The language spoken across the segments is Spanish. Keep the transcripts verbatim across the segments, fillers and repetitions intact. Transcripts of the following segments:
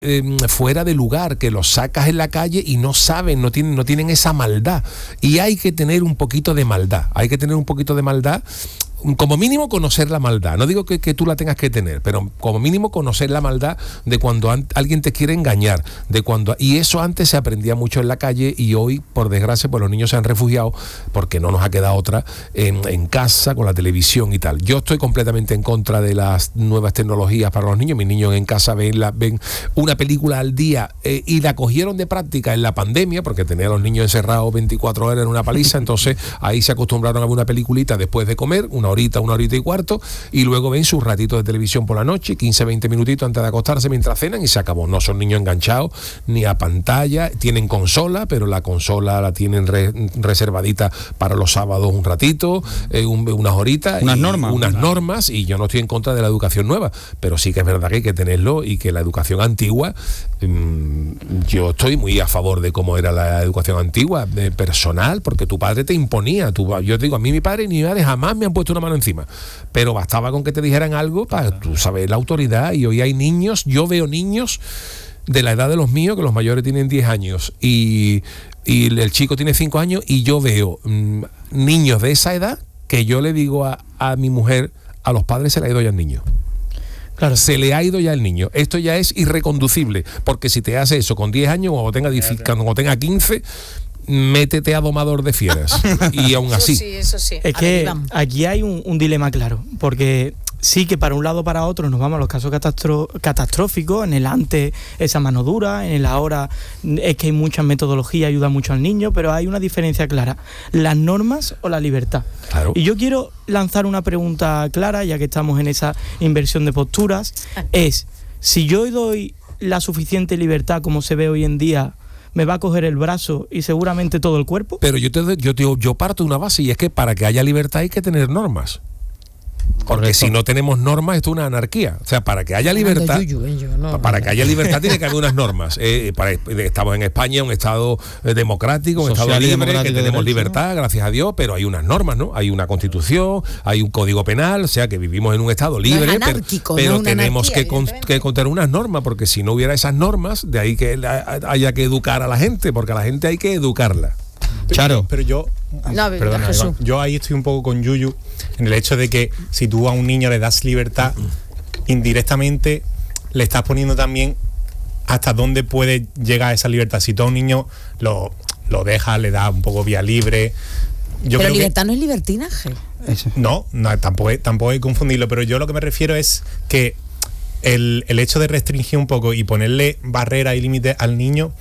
eh, fuera de lugar, que los sacas en la calle y no saben, no tienen, no tienen esa maldad. Y hay que tener un poquito de maldad, hay que tener un poquito de maldad. Como mínimo conocer la maldad, no digo que, que tú la tengas que tener, pero como mínimo conocer la maldad de cuando an- alguien te quiere engañar, de cuando y eso antes se aprendía mucho en la calle y hoy, por desgracia, pues los niños se han refugiado porque no nos ha quedado otra en, en casa con la televisión y tal. Yo estoy completamente en contra de las nuevas tecnologías para los niños. Mis niños en casa ven, la, ven una película al día eh, y la cogieron de práctica en la pandemia porque tenía a los niños encerrados veinticuatro horas en una paliza, entonces ahí se acostumbraron a ver una peliculita después de comer, una horita, una horita y cuarto, y luego ven sus ratitos de televisión por la noche, quince, veinte minutitos antes de acostarse mientras cenan y se acabó. No son niños enganchados ni a pantalla, tienen consola, pero la consola la tienen re, reservadita para los sábados un ratito, eh, un, unas horitas, unas y, normas, unas normas, y yo no estoy en contra de la educación nueva, pero sí que es verdad que hay que tenerlo y que la educación antigua, mmm, yo estoy muy a favor de cómo era la educación antigua, de personal, porque tu padre te imponía, tu, yo te digo, a mí mi padre ni mi madre jamás me han puesto una mano encima, pero bastaba con que te dijeran algo para tú saber la autoridad. Y hoy hay niños, yo veo niños de la edad de los míos, que los mayores tienen diez años y, y el chico tiene cinco años, y yo veo mmm, niños de esa edad que yo le digo a, a mi mujer, a los padres se le ha ido ya el niño. Claro, se le ha ido ya el niño. Esto ya es irreconducible, porque si te hace eso con diez años o tenga, cuando tenga quince, métete a domador de fieras. Y aún así. Eso sí, eso sí. Es que aquí hay un, un dilema claro, porque sí que para un lado o para otro nos vamos a los casos catastro- catastróficos, en el antes esa mano dura, en el ahora es que hay muchas metodologías, ayuda mucho al niño, pero hay una diferencia clara, las normas o la libertad. Claro. Y yo quiero lanzar una pregunta clara, ya que estamos en esa inversión de posturas, es, si yo doy la suficiente libertad como se ve hoy en día, ¿me va a coger el brazo y seguramente todo el cuerpo? Pero yo te yo, te, yo parto de una base, y es que para que haya libertad hay que tener normas. Porque Correcto. Si no tenemos normas, esto es una anarquía. O sea, para que haya libertad, yuyu, yuyu, no, para no, que haya libertad tiene que haber unas normas. Eh, para, estamos en España, un estado democrático, un Social estado libre, que tenemos libertad, gracias a Dios, pero hay unas normas, ¿no? Hay una constitución, hay un código penal, o sea, que vivimos en un estado libre, no pero, pero no tenemos anarquía, que, con, que contener unas normas, porque si no hubiera esas normas, de ahí que haya que educar a la gente, porque a la gente hay que educarla. Claro. Pero yo, no, perdona, Iván, yo ahí estoy un poco con Yuyu en el hecho de que si tú a un niño le das libertad, indirectamente le estás poniendo también hasta dónde puede llegar esa libertad. Si tú a un niño lo, lo dejas, le das un poco vía libre. Yo pero creo libertad que, no es libertinaje. No, no tampoco, tampoco hay que confundirlo, pero yo lo que me refiero es que el, el hecho de restringir un poco y ponerle barreras y límites al niño,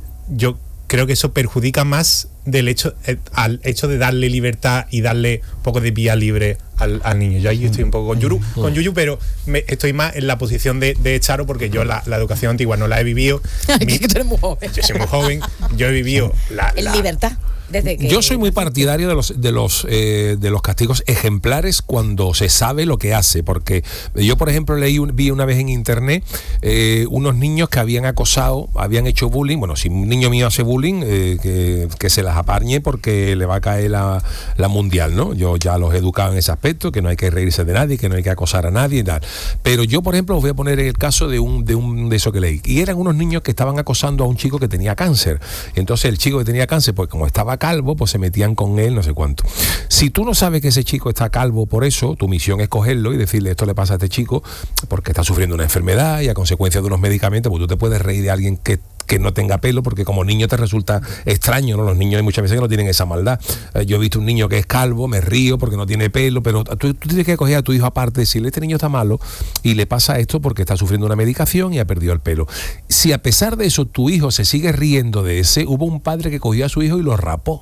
yo creo que eso perjudica más del hecho eh, al hecho de darle libertad y darle un poco de vía libre al, al niño. Yo ahí estoy un poco con Yuyu, con Yuyu pero me, estoy más en la posición de, de Charo, porque yo la, la educación antigua no la he vivido. Mi, que tú eres muy joven. Yo soy muy joven, yo he vivido la, en la libertad. Desde que yo soy muy partidario de los de los eh, de los castigos ejemplares cuando se sabe lo que hace, porque yo, por ejemplo, leí un, vi una vez en internet eh, unos niños que habían acosado, habían hecho bullying. Bueno, si un niño mío hace bullying, eh, que, que se las apañe, porque le va a caer la, la mundial, ¿no? Yo ya los he educado en ese aspecto, que no hay que reírse de nadie, que no hay que acosar a nadie y tal. Pero yo, por ejemplo, os voy a poner el caso de un de un de eso que leí, y eran unos niños que estaban acosando a un chico que tenía cáncer. Entonces el chico que tenía cáncer, pues como estaba calvo, pues se metían con él, no sé cuánto. Si tú no sabes que ese chico está calvo por eso, tu misión es cogerlo y decirle: esto le pasa a este chico porque está sufriendo una enfermedad y a consecuencia de unos medicamentos. Pues tú te puedes reír de alguien que que no tenga pelo, porque como niño te resulta extraño, ¿no? Los niños hay muchas veces que no tienen esa maldad. Eh, yo he visto un niño que es calvo, me río porque no tiene pelo, pero tú, tú tienes que coger a tu hijo aparte y decirle: este niño está malo y le pasa esto porque está sufriendo una medicación y ha perdido el pelo. Si a pesar de eso tu hijo se sigue riendo de ese, hubo un padre que cogió a su hijo y lo rapó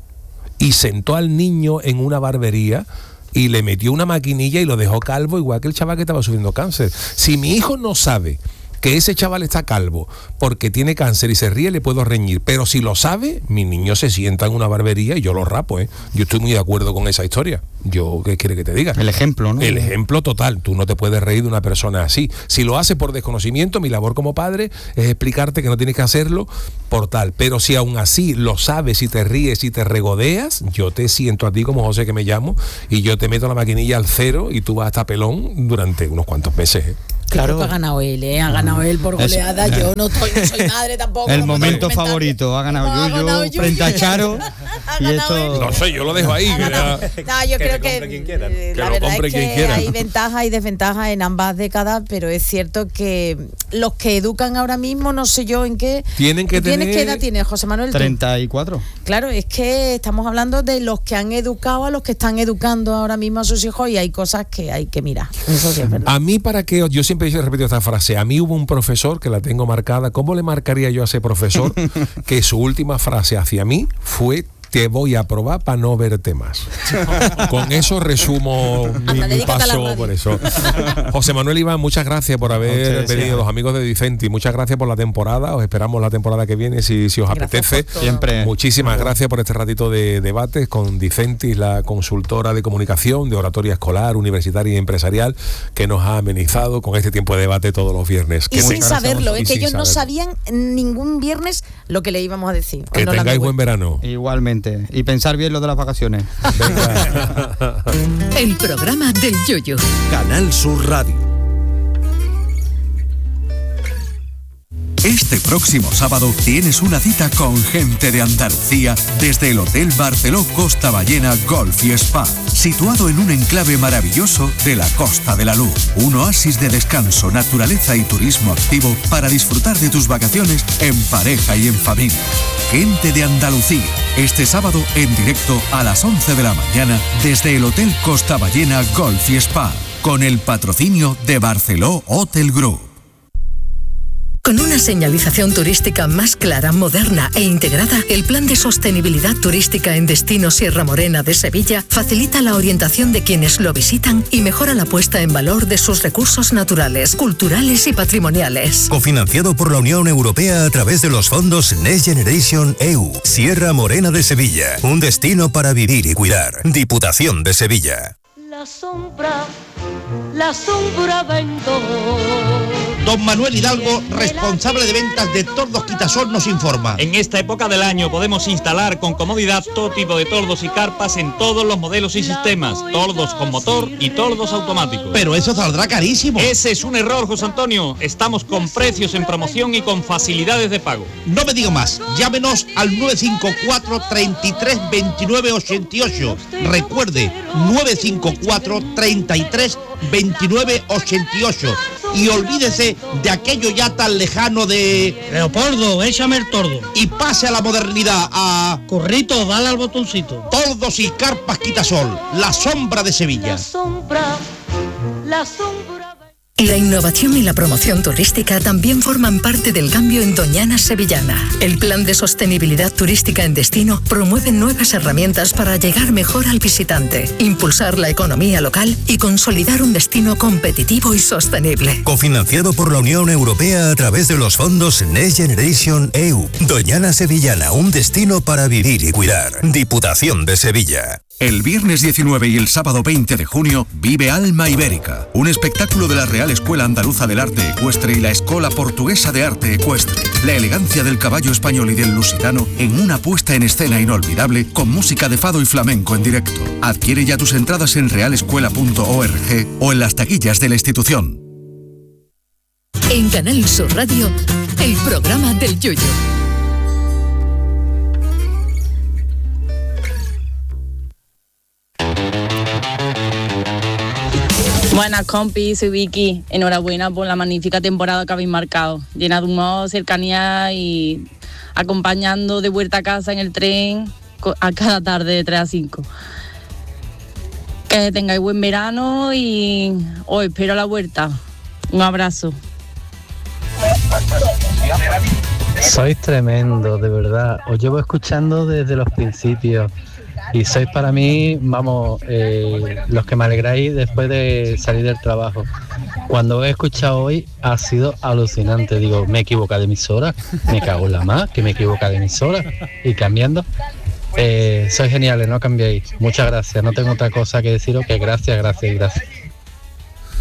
y sentó al niño en una barbería y le metió una maquinilla y lo dejó calvo, igual que el chaval que estaba sufriendo cáncer. Si mi hijo no sabe que ese chaval está calvo porque tiene cáncer y se ríe, le puedo reñir, pero si lo sabe, mi niño se sienta en una barbería y yo lo rapo, ¿eh? Yo estoy muy de acuerdo con esa historia. Yo, ¿qué quiere que te diga? El ejemplo, ¿no? El ejemplo total. Tú no te puedes reír de una persona así. Si lo hace por desconocimiento, mi labor como padre es explicarte que no tienes que hacerlo por tal. Pero si aún así lo sabes y te ríes y te regodeas, yo te siento a ti como José, que me llamo, y yo te meto la maquinilla al cero y tú vas hasta pelón durante unos cuantos meses, ¿eh? Claro. Creo que ha ganado él, ¿eh? Ha ganado él por goleada. Yo no, estoy, no soy madre tampoco. El no puedo momento comentar. favorito, ha ganado No, ha Yuyu ganado Yuyu. frente a Charo. Ha y ganado esto... él. No sé, yo lo dejo ahí. Ha que ganado. ya- No, yo Que creo lo que compre quien quiera. eh, Que la lo verdad compre es quien que quiera. hay ventajas y desventajas en ambas décadas, pero es cierto que los que educan ahora mismo, no sé yo en qué. Tienen que ¿Tú tienes tener- qué edad tienes, José Manuel? ¿Tú? treinta y cuatro. Claro, es que estamos hablando de los que han educado a los que están educando ahora mismo a sus hijos y hay cosas que hay que mirar. Eso sí es verdad. A mí, para que yo siempre he repetido esta frase, a mí hubo un profesor que la tengo marcada. ¿Cómo le marcaría yo a ese profesor que su última frase hacia mí fue: te voy a probar para no verte más? Con eso resumo mi, Anda, mi dedícate a la paso radio. por eso. José Manuel Iván, muchas gracias por haber ustedes, venido, sí. los amigos de Dicenti, muchas gracias por la temporada. Os esperamos la temporada que viene si, si os Gracias apetece. por todo. Siempre. Muchísimas gracias por este ratito de debate con Dicenti, la consultora de comunicación, de oratoria escolar, universitaria y empresarial, que nos ha amenizado con este tiempo de debate todos los viernes. Y Que sin te- saberlo, y es que sin ellos no saberlo. sabían ningún viernes lo que le íbamos a decir. Hoy Que nos lo han tengáis buen devuelto. verano. Igualmente. Y pensar bien lo de las vacaciones. Venga. El programa del Yoyo. Canal Sur Radio. Este próximo sábado tienes una cita con gente de Andalucía desde el Hotel Barceló Costa Ballena Golf y Spa, situado en un enclave maravilloso de la Costa de la Luz. Un oasis de descanso, naturaleza y turismo activo para disfrutar de tus vacaciones en pareja y en familia. Gente de Andalucía, este sábado en directo a las once de la mañana desde el Hotel Costa Ballena Golf y Spa, con el patrocinio de Barceló Hotel Group. Con una señalización turística más clara, moderna e integrada, el Plan de Sostenibilidad Turística en Destino Sierra Morena de Sevilla facilita la orientación de quienes lo visitan y mejora la puesta en valor de sus recursos naturales, culturales y patrimoniales. Cofinanciado por la Unión Europea a través de los fondos Next Generation E U. Sierra Morena de Sevilla, un destino para vivir y cuidar. Diputación de Sevilla. La sombra, la sombra vendó. Don Manuel Hidalgo, responsable de ventas de Tordos Quitasol, nos informa. En esta época del año podemos instalar con comodidad todo tipo de tordos y carpas en todos los modelos y sistemas, tordos con motor y tordos automáticos. Pero eso saldrá carísimo. Ese es un error, José Antonio. Estamos con precios en promoción y con facilidades de pago. No me digo más, llámenos al nueve cinco cuatro, treinta y tres, veintinueve ochenta y ocho. Recuerde, nueve cinco cuatro, treinta y tres, veintinueve ochenta y ocho. Y olvídese de aquello ya tan lejano de... Leopoldo, échame el tordo. Y pase a la modernidad, a... Corrito, dale al botoncito. Tordos y carpas Quitasol, la sombra de Sevilla. La sombra, la sombra. La innovación y la promoción turística también forman parte del cambio en Doñana Sevillana. El Plan de Sostenibilidad Turística en Destino promueve nuevas herramientas para llegar mejor al visitante, impulsar la economía local y consolidar un destino competitivo y sostenible. Cofinanciado por la Unión Europea a través de los fondos Next Generation E U. Doñana Sevillana, un destino para vivir y cuidar. Diputación de Sevilla. El viernes diecinueve y el sábado veinte de junio vive Alma Ibérica, un espectáculo de la Real Escuela Andaluza del Arte Ecuestre y la Escola Portuguesa de Arte Ecuestre. La elegancia del caballo español y del lusitano en una puesta en escena inolvidable con música de fado y flamenco en directo. Adquiere ya tus entradas en real escuela punto org o en las taquillas de la institución. En Canal Sur Radio, el programa del Yoyo. Buenas compis, soy Vicky. Enhorabuena por la magnífica temporada que habéis marcado, llena de humor, cercanía y acompañando de vuelta a casa en el tren a cada tarde de tres a cinco. Que tengáis buen verano y os espero a la vuelta. Un abrazo. Sois tremendo, de verdad. Os llevo escuchando desde los principios. Y sois para mí, vamos, eh, los que me alegráis después de salir del trabajo. Cuando os he escuchado hoy ha sido alucinante. Digo, me he equivocado de emisora, me cago en la más, que me he equivocado de emisora. Y cambiando, eh, sois geniales, no cambiéis. Muchas gracias, no tengo otra cosa que deciros que gracias, gracias y gracias.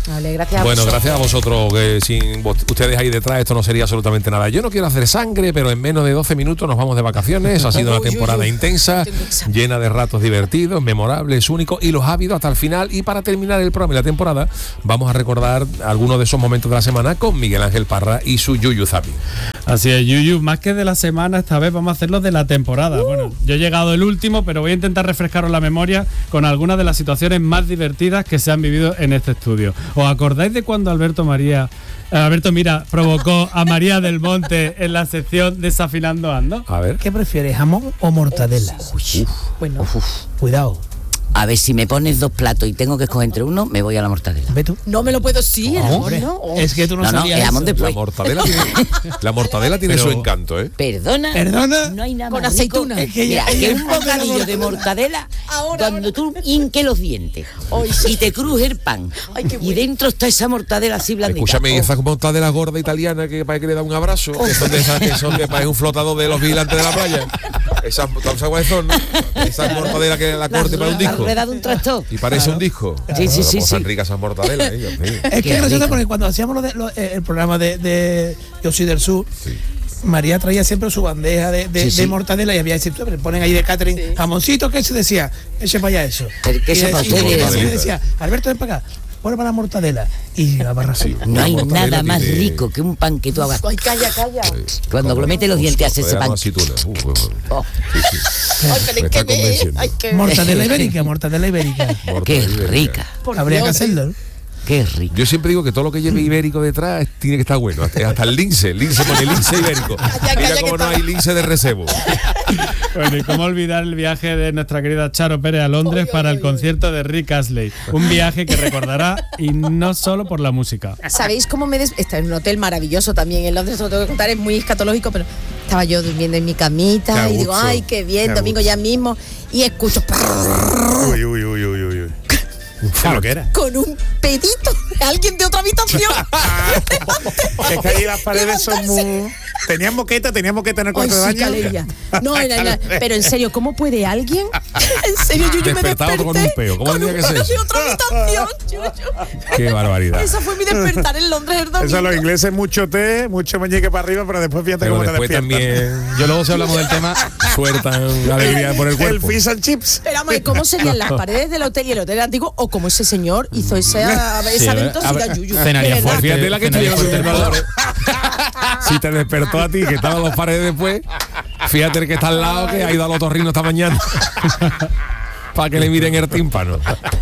Vale, gracias a Bueno, vosotros. gracias a vosotros, que sin vos- ustedes ahí detrás esto no sería absolutamente nada. Yo no quiero hacer sangre, pero en menos de doce minutos nos vamos de vacaciones. Ha sido una Uy, uy, temporada uy. intensa, Tengo examen. llena de ratos divertidos, memorables, únicos y los ha habido hasta el final. Y para terminar el programa y la temporada, vamos a recordar algunos de esos momentos de la semana con Miguel Ángel Parra y su Yuyu Zapi. Así es, Yuyu, más que de la semana, esta vez vamos a hacerlo de la temporada. Uh. Bueno, yo he llegado el último, pero voy a intentar refrescaros la memoria con algunas de las situaciones más divertidas que se han vivido en este estudio. ¿Os acordáis de cuando Alberto María, eh, Alberto Mira provocó a María del Monte en la sección Desafinando Ando? A ver. ¿Qué prefieres, jamón o mortadela? Bueno, Cuidado. A ver, si me pones dos platos y tengo que escoger entre uno, me voy a la mortadela. ¿Ve tú? no me lo puedo decir, No, amor, hombre. ¿no? Oh. Es que tú no, No, no, sabías el jamón eso. después. La mortadela tiene, la mortadela tiene Pero- su encanto, ¿eh? Perdona. ¿Perdona? No hay nada Con más aceituna. rico. Es que Mira, ya- que ya- un bocadillo de mortadela Ahora, cuando tú hinques los dientes Ay, sí. y te cruje el pan Ay, qué y bueno. dentro está esa mortadela así blandita. Escúchame, y Oh, esa mortadela gorda italiana que parece que le da un abrazo, que son de esas que son que parece un flotador de los vigilantes de la playa. Esas, ¿sabes cuáles son? Esa mortadela que la corte para un la disco. rueda de un tractor. Y parece un disco. Sí, sí, sí, Como tan sí. ricas esas mortadelas, ¿eh? Dios mío. Es Qué que resulta rico. porque cuando hacíamos lo de- lo- eh, el programa de, de Yo soy del sur, María traía siempre su bandeja de, de, Sí, de sí. mortadela y había siempre ponen ahí de catering jamoncito, queso, decía, eche para allá eso. El queso y, para y- ustedes. y decía, Mortadela. decía, Alberto, ven para acá, pon para la mortadela. Y la barra así. No hay La mortadela nada más tiene- rico que un pan que tú hagas. Ay, calla, calla. Cuando lo metes los dientes hace ese pan. Aceituna. Uf, uf, uf. Oh, Sí, sí. Ay, Me que está me- convenciendo. ay, que Mortadela ibérica, mortadela ibérica. qué Mortadela ibérica. rica, Por Habría que Dios. hacerlo, ¿no? qué rica. Yo siempre digo que todo lo que lleve ibérico detrás tiene que estar bueno. Hasta hasta el lince, el lince con el lince ibérico. calla, Mira que cómo no está- hay lince de recebo. Bueno, y cómo olvidar el viaje de nuestra querida Charo Pérez a Londres Oy, para oy, el oy, concierto de Rick Astley. Un viaje que recordará y no solo por la música. ¿Sabéis cómo me des... Está en un hotel maravilloso también en Londres, lo tengo que contar, es muy escatológico, pero estaba yo durmiendo en mi camita Qué a y digo, gusto, ay, qué bien, qué a domingo gusto. ya mismo, y escucho Uy, uy, uy, uy, uy, uy. ¿Qué lo que era? con un pedito de alguien de otra habitación. Es que ahí las paredes son muy... Tenían moqueta, tenían moqueta en el Ay, cuarto sí, de qué baño. alegría. No, en- en- pero en serio, ¿cómo puede alguien? En serio, yo, yo me Despertado desperté con un peo. ¿Cómo con tenía un que ser peo eso? de otra habitación. Yuyu. Qué barbaridad. Eso fue mi despertar en Londres el domingo. Eso los ingleses, mucho té, mucho meñique para arriba, pero después fíjate Pero cómo te después despiertas. también Yo luego si hablamos del tema, sueltan alegría por el El cuerpo. fish and chips. Pero vamos, ¿cómo serían las paredes del hotel y el hotel antiguo? O como ese señor hizo esa, esa Sí, a ver, aventosidad, a ver, Yuyu. cenaría De verdad. fuerte. Fíjate la que Cenaría tuvieron los fuerte. observadores. Si te despertó a ti, que estaban los paredes después, fíjate el que está al lado, que ha ido al otorrino esta mañana. Para que le miren el tímpano.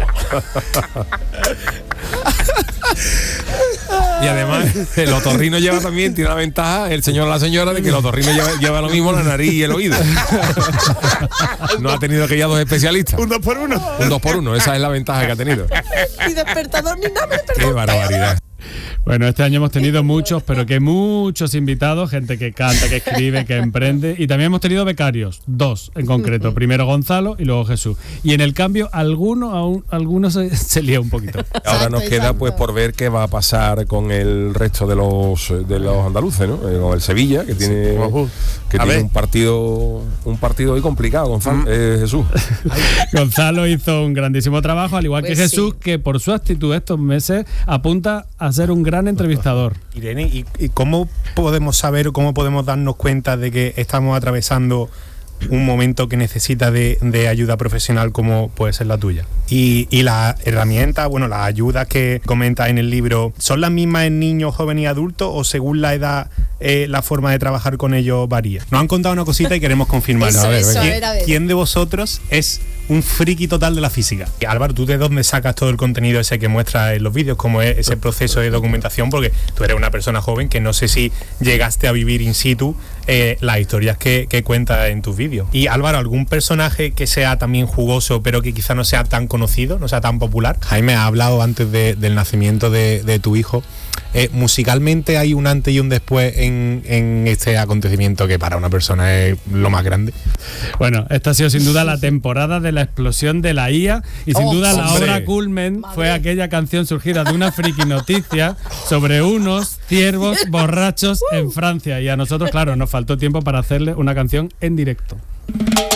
Y además, el otorrino lleva también, tiene la ventaja, el señor o la señora, de que el otorrino lleva, lleva lo mismo la nariz y el oído. No ha tenido que ir a dos especialistas. Un dos por uno. Un dos por uno, esa es la ventaja que ha tenido. Ni despertador ni nada, me despertó. Qué barbaridad. Bueno, este año hemos tenido muchos, pero que muchos invitados, gente que canta, que escribe, que emprende, y también hemos tenido becarios, dos en concreto, primero Gonzalo y luego Jesús. Y en el cambio, alguno, aún, algunos se, se lía un poquito. Ahora nos queda pues por ver qué va a pasar con el resto de los de los andaluces, ¿no? Eh, Con el Sevilla, que tiene que A tiene ver. un partido un partido hoy complicado, Gonzalo, eh, Jesús. Gonzalo hizo un grandísimo trabajo, al igual que Pues Jesús, sí. que por su actitud estos meses apunta a ser un gran entrevistador. Irene, ¿y, y cómo podemos saber, cómo podemos darnos cuenta de que estamos atravesando un momento que necesita de, de ayuda profesional como puede ser la tuya? Y, y las herramientas, bueno, las ayudas que comenta en el libro, ¿son las mismas en niños, jóvenes y adultos o según la edad eh, la forma de trabajar con ellos varía? Nos han contado una cosita y queremos confirmarlo. Eso, A ver, eso, venga. a ver, a ver. ¿Quién de vosotros es un friki total de la física? Y Álvaro, ¿tú de dónde sacas todo el contenido ese que muestras en los vídeos? ¿Cómo es ese proceso de documentación? Porque tú eres una persona joven que no sé si llegaste a vivir in situ eh, las historias que, que cuentas en tus vídeos. Y Álvaro, ¿algún personaje que sea también jugoso pero que quizá no sea tan conocido, no sea tan popular? Jaime ha hablado antes de- del nacimiento de, de tu hijo. Eh, musicalmente hay un antes y un después en, en este acontecimiento que para una persona es lo más grande. Bueno, esta ha sido sin duda la temporada de la explosión de la I A y sin Oh, duda la hombre. obra culmen Madre. fue aquella canción surgida de una friki noticia sobre unos ciervos borrachos en Francia y a nosotros, claro, nos faltó tiempo para hacerle una canción en directo.